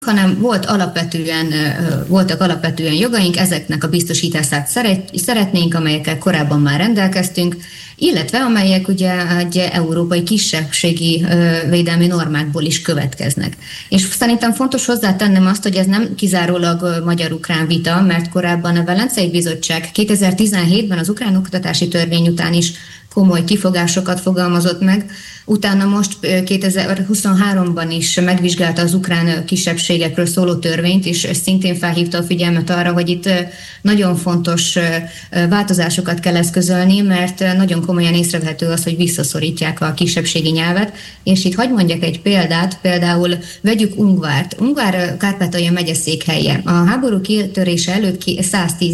hanem voltak alapvetően jogaink, ezeknek a biztosítását szeretnénk, amelyekkel korábban már rendelkeztünk, illetve amelyek ugye egy európai kisebbségi védelmi normákból is következnek. És szerintem fontos hozzátennem azt, hogy ez nem kizárólag magyar-ukrán vita, mert korábban a Velencei Bizottság 2017-ben az ukrán oktatási törvény után is komoly kifogásokat fogalmazott meg. Utána most 2023-ban is megvizsgálta az ukrán kisebbségekről szóló törvényt, és szintén felhívta a figyelmet arra, hogy itt nagyon fontos változásokat kell eszközölni, mert nagyon komolyan észrevehető az, hogy visszaszorítják a kisebbségi nyelvet. És itt hadd mondjak egy példát, például vegyük Ungvárt. Ungvár Kárpátalja megyeszékhelye. A háború kitörése előtt 110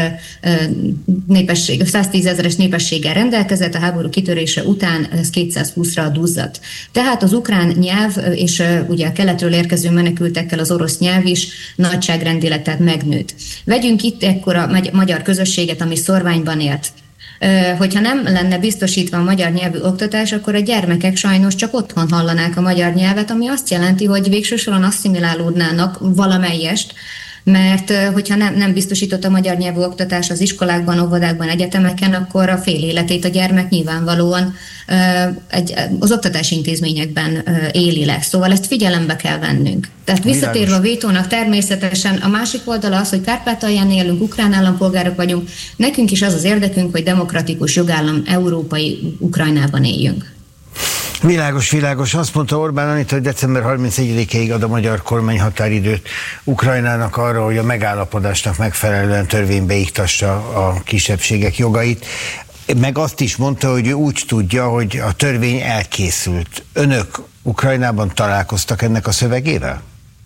ezeres népességgel rendelkezett, a háború kitörése után ez 220-ra duzzadt. Tehát az ukrán nyelv és ugye a keletről érkező menekültekkel az orosz nyelv is nagyságrendileg tehát megnőtt. Vegyünk itt ekkora magyar közösséget, ami szorványban élt. Hogyha nem lenne biztosítva a magyar nyelvű oktatás, akkor a gyermekek sajnos csak otthon hallanák a magyar nyelvet, ami azt jelenti, hogy végső soron asszimilálódnának valamelyest, mert hogyha nem biztosított a magyar nyelvű oktatás az iskolákban, óvodákban, egyetemeken, akkor a fél életét a gyermek nyilvánvalóan az oktatási intézményekben éli le. Szóval ezt figyelembe kell vennünk. Tehát visszatérve a vétónak, természetesen a másik oldala az, hogy Kárpátalján élünk, ukrán állampolgárok vagyunk, nekünk is az az érdekünk, hogy demokratikus jogállam európai Ukrajnában éljünk. Világos. Azt mondta Orbán Anita, hogy december 31-ig ad a magyar kormány határidőt Ukrajnának arra, hogy a megállapodásnak megfelelően törvénybe iktassa a kisebbségek jogait. Meg azt is mondta, hogy ő úgy tudja, hogy a törvény elkészült. Önök Ukrajnában találkoztak ennek a szövegével?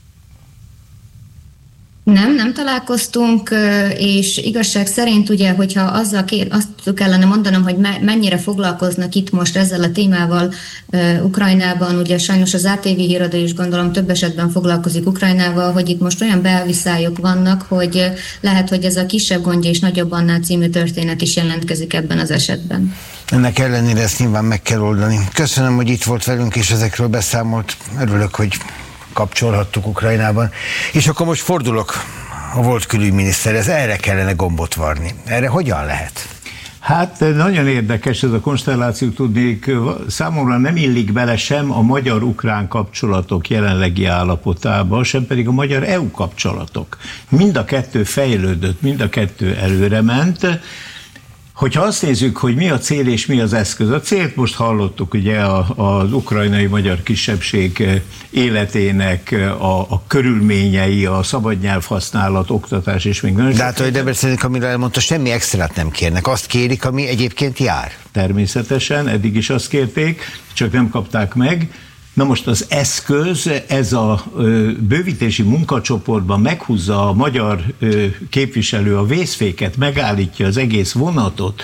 Nem találkoztunk, és igazság szerint ugye, hogyha azt kellene mondanom, hogy mennyire foglalkoznak itt most ezzel a témával Ukrajnában, ugye sajnos az ATV híradó is gondolom több esetben foglalkozik Ukrajnával, hogy itt most olyan beviszályok vannak, hogy lehet, hogy ez a kisebb gondja és nagyobb annál című történet is jelentkezik ebben az esetben. Ennek ellenére ezt nyilván meg kell oldani. Köszönöm, hogy itt volt velünk és ezekről beszámolt. Örülök, hogy kapcsolhattuk Ukrajnában. És akkor most fordulok a volt külügyminiszterhez, erre kellene gombot varni. Erre hogyan lehet? Hát nagyon érdekes ez a konstelláció, tudnék, számomra nem illik bele sem a magyar-ukrán kapcsolatok jelenlegi állapotába, sem pedig a magyar-EU kapcsolatok. Mind a kettő fejlődött, mind a kettő előrement. Hogyha azt nézzük, hogy mi a cél és mi az eszköz, a célt most hallottuk ugye az ukrajnai magyar kisebbség életének a körülményei, a szabad nyelvhasználat, oktatás és még nagyon. De hát, hogy Debrecen, amire elmondta, semmi extrát nem kérnek, azt kérik, ami egyébként jár. Természetesen, eddig is azt kérték, csak nem kapták meg. Na most az eszköz, ez a bővítési munkacsoportban meghúzza a magyar képviselő a vészféket, megállítja az egész vonatot,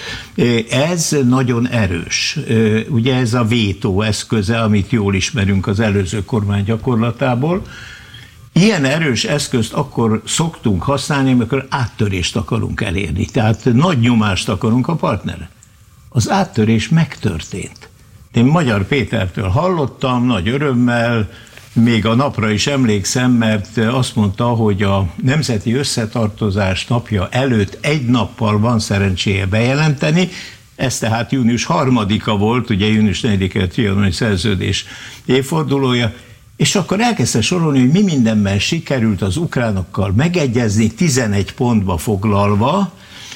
ez nagyon erős. Ugye ez a vétó eszköze, amit jól ismerünk az előző kormány gyakorlatából. Ilyen erős eszközt akkor szoktunk használni, amikor áttörést akarunk elérni. Tehát nagy nyomást akarunk a partnerre. Az áttörés megtörtént. Én Magyar Pétertől hallottam, nagy örömmel, még a napra is emlékszem, mert azt mondta, hogy a Nemzeti Összetartozás napja előtt egy nappal van szerencséje bejelenteni, ez tehát június 3-a volt, ugye június 4-e a trianoni szerződés évfordulója, és akkor elkezdte sorolni, hogy mi mindenben sikerült az ukránokkal megegyezni, 11 pontba foglalva,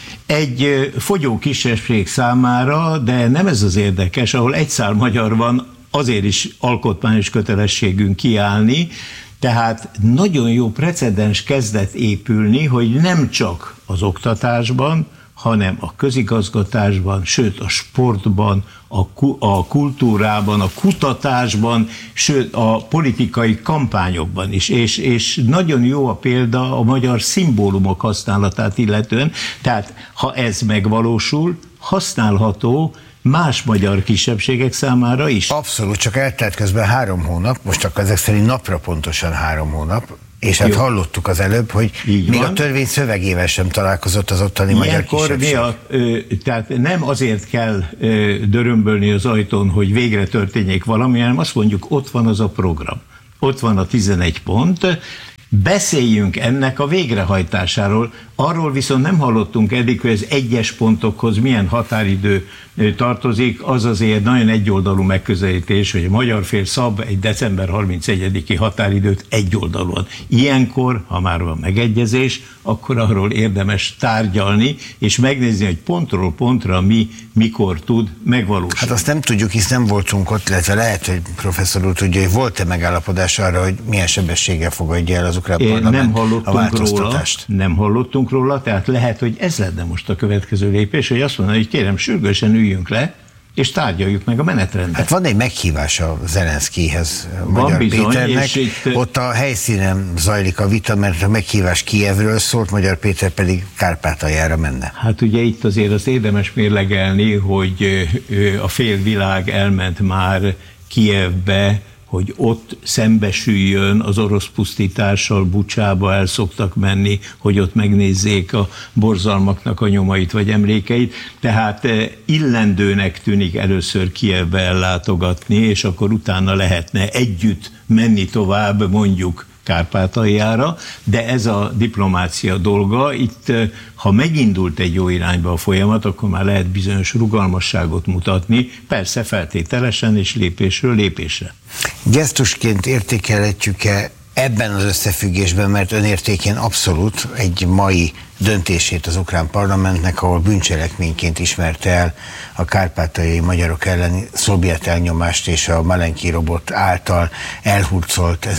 egy fogyó kisebbség számára, de nem ez az érdekes, ahol egy szál magyar van, azért is alkotmányos kötelességünk kiállni, tehát nagyon jó precedens kezdett épülni, hogy nem csak az oktatásban, hanem a közigazgatásban, sőt a sportban, a kultúrában, a kutatásban, sőt a politikai kampányokban is. És nagyon jó a példa a magyar szimbólumok használatát illetően, tehát ha ez megvalósul, használható más magyar kisebbségek számára is. Abszolút, csak eltelt közben 3 hónap, most akkor ezek szerint napra pontosan 3 hónap, és hát hallottuk az előbb, hogy még a törvény szövegével sem találkozott az ottani magyar kisebbség. Tehát nem azért kell dörömbölni az ajtón, hogy végre történjék valami, hanem azt mondjuk, ott van az a program. Ott van a 11 pont, Beszéljünk ennek a végrehajtásáról. Arról viszont nem hallottunk eddig, hogy az egyes pontokhoz milyen határidő tartozik. Az azért nagyon egyoldalú megközelítés, hogy a magyar fél szab egy december 31-i határidőt egyoldalúan. Ilyenkor, ha már van megegyezés, akkor arról érdemes tárgyalni, és megnézni, hogy pontról pontra mikor tud megvalósulni. Hát azt nem tudjuk, hisz nem voltunk ott, illetve lehet, hogy professzor úr tudja, hogy volt-e megállapodás arra, hogy milyen sebességgel fogadja el az ukrán parlament a változtatást. Nem hallottunk róla, tehát lehet, hogy ez lenne most a következő lépés, hogy azt mondja, hogy kérem, sürgősen üljünk le, és tárgyaljuk meg a menetrendet. Hát van egy meghívás a Zelenszkijhez, Magyar Péternek. Ott a helyszínen zajlik a vita, mert a meghívás Kijevről szólt, Magyar Péter pedig Kárpátaljára menne. Hát ugye itt azért az érdemes mérlegelni, hogy a félvilág elment már Kijevbe, hogy ott szembesüljön az orosz pusztítással, Bucsába el szoktak menni, hogy ott megnézzék a borzalmaknak a nyomait vagy emlékeit. Tehát illendőnek tűnik először Kijevbe ellátogatni, és akkor utána lehetne együtt menni tovább, mondjuk Kárpátaljára, de ez a diplomácia dolga. Itt, ha megindult egy jó irányba a folyamat, akkor már lehet bizonyos rugalmasságot mutatni, persze feltételesen és lépésről lépésre. Gesztusként értékelhetjük-e ebben az összefüggésben, mert önértékén abszolút egy mai döntését az ukrán parlamentnek, ahol bűncselekményként ismerte el a kárpátaljai magyarok elleni szovjet elnyomást és a Malenki robot által elhurcolt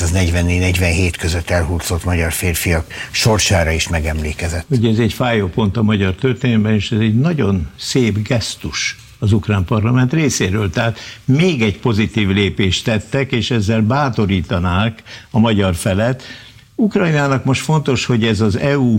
1944-47 között elhurcolt magyar férfiak sorsára is megemlékezett. Ugye ez egy fájó pont a magyar történelemben, és ez egy nagyon szép gesztus az ukrán parlament részéről. Tehát még egy pozitív lépést tettek, és ezzel bátorítanák a magyar felet. Ukrajnának most fontos, hogy ez az EU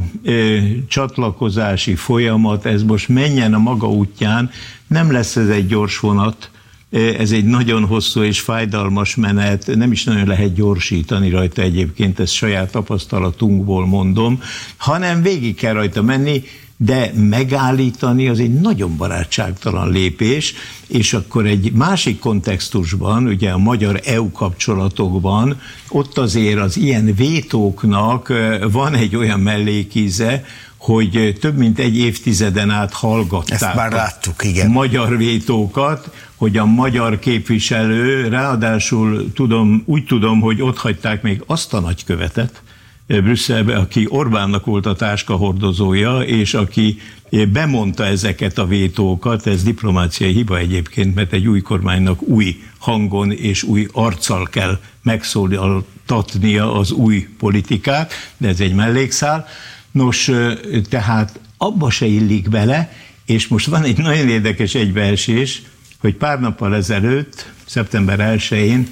csatlakozási folyamat, ez most menjen a maga útján, nem lesz ez egy gyors vonat, ez egy nagyon hosszú és fájdalmas menet, nem is nagyon lehet gyorsítani rajta egyébként, ezt saját tapasztalatunkból mondom, hanem végig kell rajta menni, de megállítani az egy nagyon barátságtalan lépés, és akkor egy másik kontextusban, ugye a magyar-EU kapcsolatokban, ott azért az ilyen vétóknak van egy olyan mellékíze, hogy több mint egy évtizeden át hallgatták. Ezt már láttuk, igen. Magyar vétókat, hogy a magyar képviselő, ráadásul úgy tudom, hogy ott hagyták még azt a nagykövetet Brüsszelbe, aki Orbánnak volt a táskahordozója, és aki bemondta ezeket a vétókat. Ez diplomáciai hiba egyébként, mert egy új kormánynak új hangon és új arccal kell megszólaltatnia az új politikát, de ez egy mellékszál. Nos, tehát abba se illik bele, és most van egy nagyon érdekes egybeesés, hogy pár nappal ezelőtt, szeptember 1-én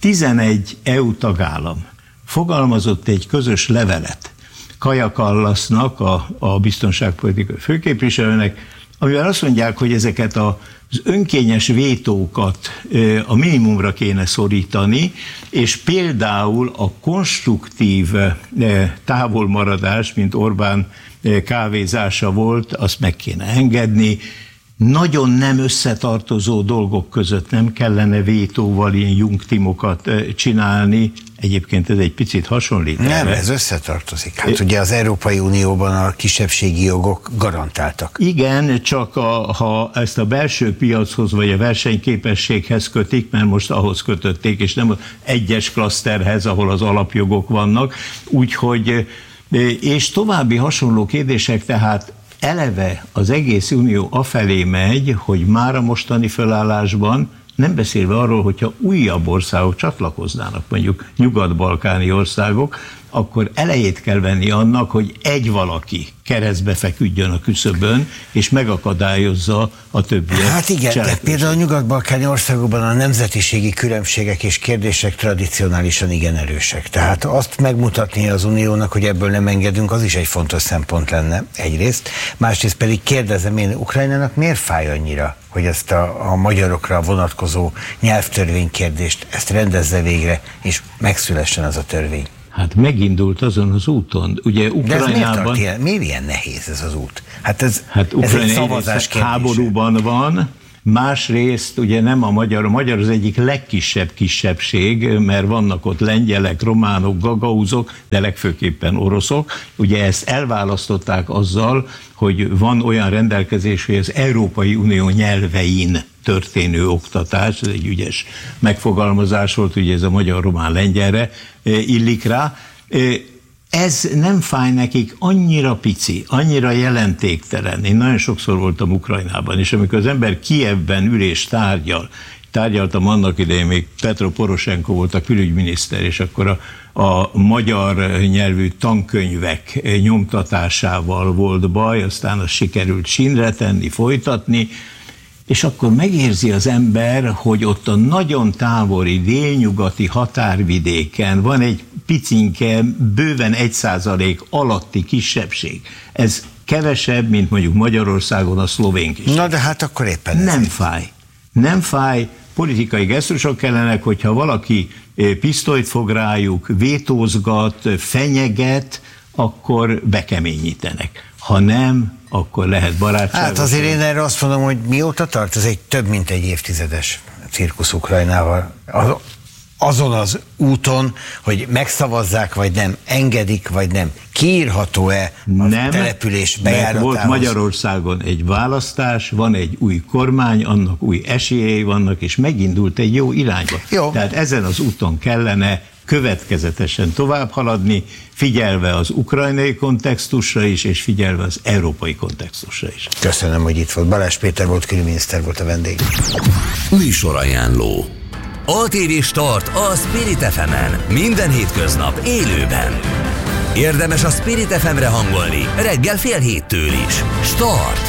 11 EU tagállam fogalmazott egy közös levelet Kaja Kallasznak, a biztonságpolitikai főképviselőnek, amivel azt mondják, hogy ezeket az önkényes vétókat a minimumra kéne szorítani, és például a konstruktív távolmaradás, mint Orbán kávézása volt, azt meg kéne engedni. Nagyon nem összetartozó dolgok között nem kellene vétóval ilyen jungtimokat csinálni. Egyébként ez egy picit hasonlít. Nem, ez összetartozik. Hát ugye az Európai Unióban a kisebbségi jogok garantáltak. Igen, csak ha ezt a belső piachoz vagy a versenyképességhez kötik, mert most ahhoz kötötték, és nem az egyes klaszterhez, ahol az alapjogok vannak. Úgyhogy, és további hasonló kérdések, tehát eleve az egész Unió afelé megy, hogy már a mostani felállásban, nem beszélve arról, hogyha újabb országok csatlakoznának, mondjuk nyugat-balkáni országok, akkor elejét kell venni annak, hogy egy valaki keresztbe feküdjön a küszöbön, és megakadályozza a többiek. Hát igen, de például a nyugat-balkáni országokban a nemzetiségi különbségek és kérdések tradicionálisan igen erősek. Tehát azt megmutatni az Uniónak, hogy ebből nem engedünk, az is egy fontos szempont lenne egyrészt. Másrészt pedig kérdezem én, Ukrajnának miért fáj annyira, hogy ezt a magyarokra vonatkozó nyelvtörvénykérdést, ezt rendezze végre, és megszülessen az a törvény? Hát megindult azon az úton. Ugye Ukrajnában... De miért ilyen nehéz ez az út? Hát Ukrajna egy szavazás háborúban van, Másrészt ugye nem a magyar az egyik legkisebb kisebbség, mert vannak ott lengyelek, románok, gagauzok, de legfőképpen oroszok. Ugye ezt elválasztották azzal, hogy van olyan rendelkezés, hogy az Európai Unió nyelvein történő oktatás, ez egy ügyes megfogalmazás volt, ugye ez a magyar-román-lengyelre illik rá. Ez nem fáj nekik, annyira pici, annyira jelentéktelen. Én nagyon sokszor voltam Ukrajnában, és amikor az ember Kijevben ül és tárgyaltam annak idején, még Petro Poroshenko volt a külügyminiszter, és akkor a magyar nyelvű tankönyvek nyomtatásával volt baj, aztán azt sikerült sínre tenni, folytatni, és akkor megérzi az ember, hogy ott a nagyon távoli, délnyugati határvidéken van egy picinke, bőven 1% alatti kisebbség. Ez kevesebb, mint mondjuk Magyarországon a szlovén kisebbség. Na de hát akkor éppen Nem fáj, politikai gesztusok kellenek, hogyha valaki pisztolyt fog rájuk, vétózgat, fenyeget, akkor bekeményítenek. Ha nem, akkor lehet barátságos. Hát azért én erre azt mondom, hogy mióta tart? Ez egy több mint egy évtizedes cirkusz Ukrajnával. Azon az úton, hogy megszavazzák, vagy nem, engedik, vagy nem. Kiírható-e a település bejáratához? Volt Magyarországon egy választás, van egy új kormány, annak új esélyei vannak, és megindult egy jó irányba. Jó. Tehát ezen az úton kellene következetesen tovább haladni, figyelve az ukrajnai kontextusra is, és figyelve az európai kontextusra is. Köszönöm, hogy itt volt. Balázs Péter volt, külügyminiszter volt a vendég. Műsorajánló. ATV Start a Spirit FM-en. Minden hétköznap élőben. Érdemes a Spirit FM-re hangolni reggel 6:30 is. Start!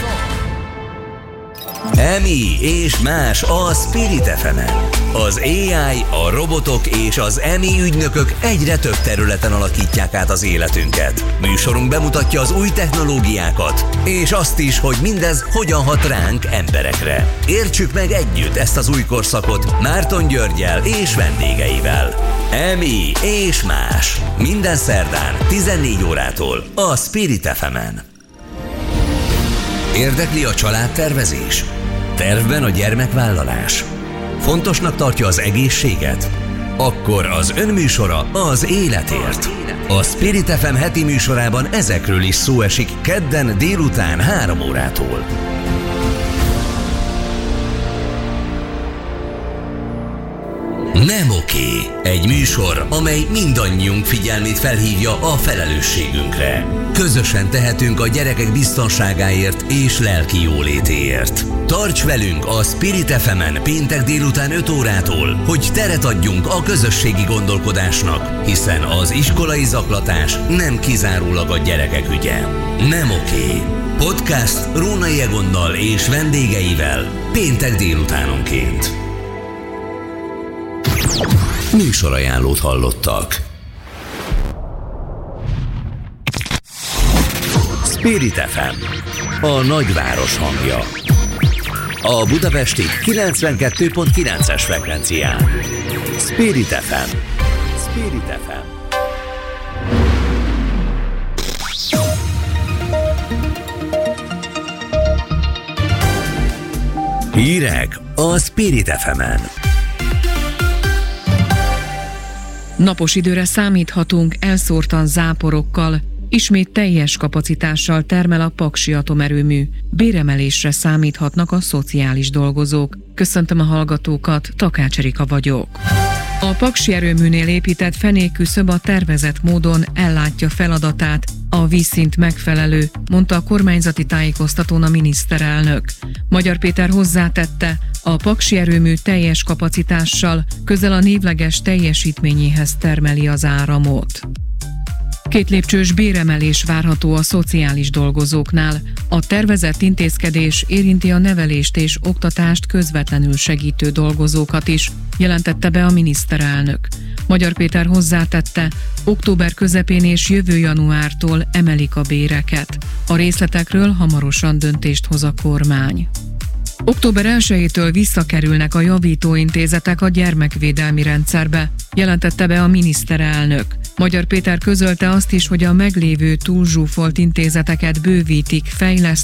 EMI és más a Spirit FM-en. Az AI, a robotok és az EMI ügynökök egyre több területen alakítják át az életünket. Műsorunk bemutatja az új technológiákat, és azt is, hogy mindez hogyan hat ránk emberekre. Értsük meg együtt ezt az új korszakot Márton Györggyel és vendégeivel. EMI és más. Minden szerdán 14 órától a Spirit FM-en. Érdekli a családtervezés? Tervben a gyermekvállalás? Fontosnak tartja az egészséget? Akkor az önműsora az életért. A Spirit FM heti műsorában ezekről is szó esik kedden délután 3 órától. Nem oké. Egy műsor, amely mindannyiunk figyelmét felhívja a felelősségünkre. Közösen tehetünk a gyerekek biztonságáért és lelki jólétéért. Tarts velünk a Spirit FM-en péntek délután 5 órától, hogy teret adjunk a közösségi gondolkodásnak, hiszen az iskolai zaklatás nem kizárólag a gyerekek ügye. Nem oké. Podcast Rónai Egonnal és vendégeivel péntek délutánonként. Műsorajánlót hallottak. Spirit FM, a nagyváros hangja. A budapesti 92.9-es frekvencián. Spirit FM. Spirit FM. Hírek a Spirit FM-en. Napos időre számíthatunk elszórtan záporokkal, ismét teljes kapacitással termel a Paksi atomerőmű. Béremelésre számíthatnak a szociális dolgozók. Köszöntöm a hallgatókat, Takács Erika vagyok. A Paksi erőműnél épített fenékküszöb a tervezett módon ellátja feladatát, a vízszint megfelelő, mondta a kormányzati tájékoztatón a miniszterelnök. Magyar Péter hozzátette, a Paksi erőmű teljes kapacitással közel a névleges teljesítményéhez termeli az áramot. 2 lépcsős béremelés várható a szociális dolgozóknál. A tervezett intézkedés érinti a nevelést és oktatást közvetlenül segítő dolgozókat is, jelentette be a miniszterelnök. Magyar Péter hozzátette, október közepén és jövő januártól emelik a béreket. A részletekről hamarosan döntést hoz a kormány. Október 1-től visszakerülnek a javítóintézetek a gyermekvédelmi rendszerbe, jelentette be a miniszterelnök. Magyar Péter közölte azt is, hogy a meglévő túlzsúfolt intézeteket bővítik, fejlesztik,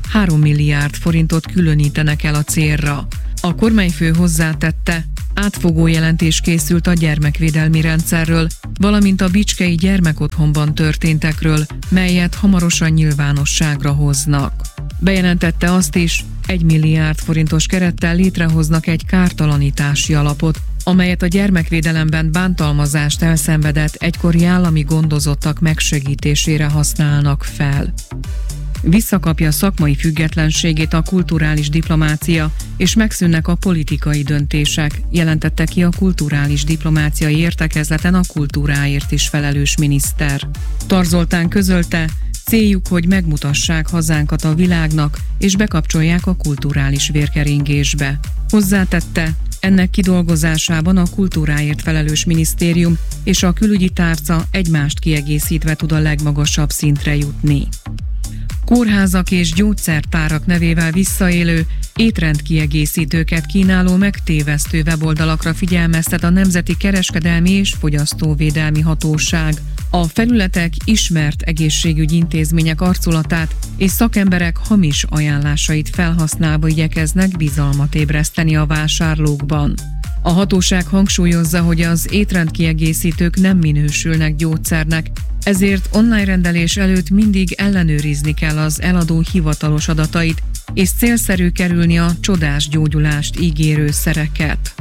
3 milliárd forintot különítenek el a célra. A kormányfő hozzátette, átfogó jelentés készült a gyermekvédelmi rendszerről, valamint a bicskei gyermekotthonban történtekről, melyet hamarosan nyilvánosságra hoznak. Bejelentette azt is, 1 milliárd forintos kerettel létrehoznak egy kártalanítási alapot, amelyet a gyermekvédelemben bántalmazást elszenvedett egykori állami gondozottak megsegítésére használnak fel. Visszakapja szakmai függetlenségét a kulturális diplomácia, és megszűnnek a politikai döntések, jelentette ki a kulturális diplomáciai értekezleten a kultúráért is felelős miniszter. Tarz Zoltán közölte, céljuk, hogy megmutassák hazánkat a világnak, és bekapcsolják a kulturális vérkeringésbe. Hozzátette, ennek kidolgozásában a kultúráért felelős minisztérium és a külügyi tárca egymást kiegészítve tud a legmagasabb szintre jutni. Kórházak és gyógyszertárak nevével visszaélő, étrendkiegészítőket kínáló megtévesztő weboldalakra figyelmeztet a Nemzeti Kereskedelmi és Fogyasztóvédelmi Hatóság. A felületek ismert egészségügyi intézmények arculatát és szakemberek hamis ajánlásait felhasználva igyekeznek bizalmat ébreszteni a vásárlókban. A hatóság hangsúlyozza, hogy az étrendkiegészítők nem minősülnek gyógyszernek, ezért online rendelés előtt mindig ellenőrizni kell az eladó hivatalos adatait, és célszerű kerülni a csodás gyógyulást ígérő szereket.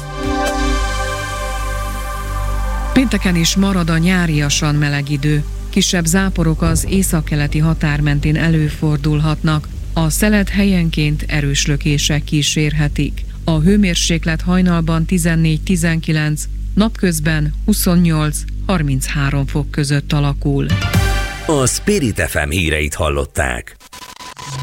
Pénteken is marad a nyáriasan meleg idő. Kisebb záporok az északkeleti határ mentén előfordulhatnak. A szelet helyenként erős lökések kísérhetik. A hőmérséklet hajnalban 14-19, napközben 28-33 fok között alakul. A Spirit FM híreit hallották.